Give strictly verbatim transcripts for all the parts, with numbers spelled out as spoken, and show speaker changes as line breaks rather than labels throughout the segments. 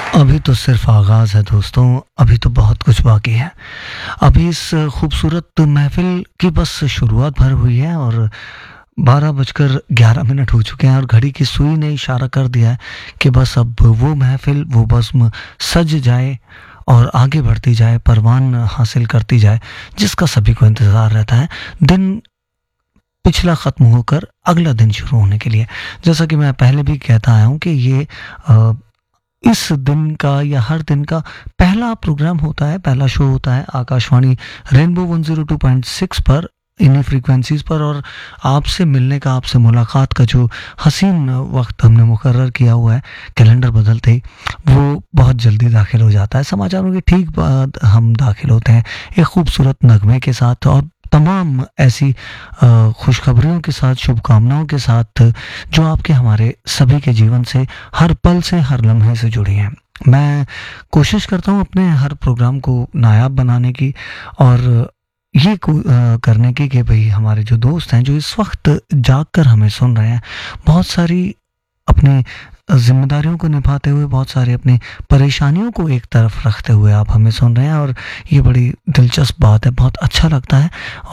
अभी तो सिर्फ आगाज़ है दोस्तों, अभी तो बहुत कुछ बाकी है। अभी इस खूबसूरत महफ़िल की बस शुरुआत भर हुई है और बारह बजकर ग्यारह मिनट हो चुके हैं और घड़ी की सुई ने इशारा कर दिया है कि बस अब वो महफ़िल, वो बज़्म सज जाए और आगे बढ़ती जाए, परवान हासिल करती जाए, जिसका सभी को इंतज़ार रहता है। दिन पिछला ख़त्म होकर अगला दिन शुरू होने के लिए। जैसा कि मैं पहले भी कहता आया हूँ कि ये अ, इस दिन का या हर दिन का पहला प्रोग्राम होता है, पहला शो होता है Akashvani rainbow one zero two point six पर, इन्हीं फ्रीक्वेंसीज़ पर। और आपसे मिलने का, आपसे मुलाकात का जो हसीन वक्त हमने मुकर्रर किया हुआ है कैलेंडर बदलते ही, वो बहुत जल्दी दाखिल हो जाता है। समाचारों के ठीक बाद हम दाखिल होते हैं एक खूबसूरत नगमे के साथ और तमाम ऐसी अ, खुशखबरियों के साथ, शुभकामनाओं के साथ जो आपके हमारे सभी के जीवन से, हर पल से, हर लम्हे से जुड़ी हैं। मैं कोशिश करता हूँ अपने हर प्रोग्राम को नायाब बनाने की और ये को- अ, करने की कि भाई हमारे जो दोस्त हैं जो इस वक्त जाग कर हमें सुन रहे हैं, बहुत सारी अपनी जिम्मेदारियों को निभाते हुए, बहुत सारी अपनी परेशानियों को एक तरफ रखते हुए आप हमें सुन रहे हैं और ये बड़ी दिलचस्प बात है, बहुत अच्छा लगता है।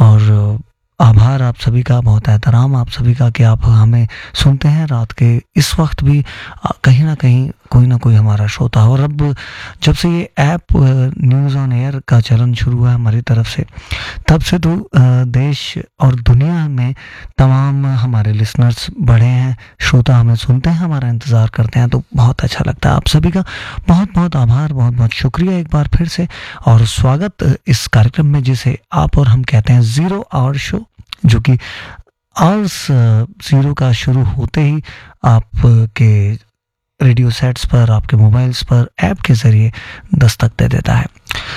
और आभार आप सभी का, बहुत एहतराम आप सभी का कि आप हमें सुनते हैं रात के इस वक्त भी। अ, कहीं ना कहीं कोई ना कोई हमारा श्रोता हो। और अब जब से ये ऐप न्यूज़ ऑन एयर का चलन शुरू हुआ है हमारी तरफ से, तब से तो अ, देश और दुनिया में तमाम हमारे लिसनर्स बढ़े हैं, श्रोता हमें सुनते हैं, हमारा इंतज़ार करते हैं, तो बहुत अच्छा लगता है। आप सभी का बहुत बहुत आभार, बहुत बहुत शुक्रिया एक बार फिर से। और स्वागत इस कार्यक्रम में जिसे आप और हम कहते हैं ज़ीरो आवर शो, जो कि आवर्स ज़ीरो का शुरू होते ही आपके रेडियो सेट्स पर, आपके मोबाइल्स पर ऐप के ज़रिए दस्तक दे देता है।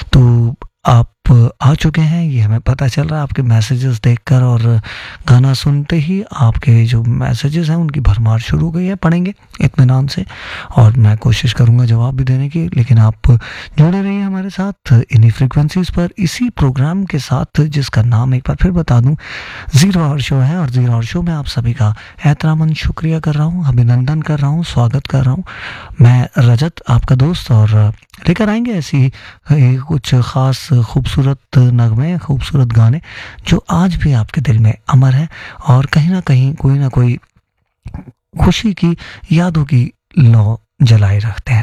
तो आप आ चुके हैं, ये हमें पता चल रहा है आपके मैसेजेस देखकर, और गाना सुनते ही आपके जो मैसेजेस हैं उनकी भरमार शुरू हो गई है। पढ़ेंगे इत्मीनान से और मैं कोशिश करूंगा जवाब भी देने की, लेकिन आप जुड़े रहिए हमारे साथ इन्हीं फ्रीक्वेंसीज पर, इसी प्रोग्राम के साथ जिसका नाम एक बार फिर बता दूं ज़ीरो आवर शो है। और ज़ीरो आवर शो में आप सभी का एहतरामन शुक्रिया कर रहा हूँ, अभिनंदन कर रहा हूँ, स्वागत कर रहा हूँ। मैं रजत आपका दोस्त, और लेकर आएंगे ऐसी ही कुछ ख़ास खूबसूरत नगमे, खूबसूरत गाने जो आज भी आपके दिल में अमर है और कहीं ना कहीं कोई ना कोई खुशी की यादों की लौ जलाए रखते हैं।